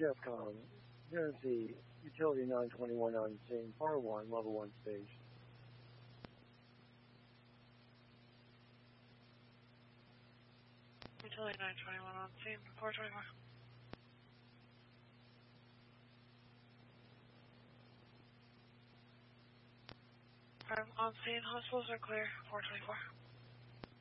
Jeffcom. Guarantee Utility 921 on scene, Par 1, level 1 stage. Utility 921 on scene, 424. On scene, hospitals are clear, 424.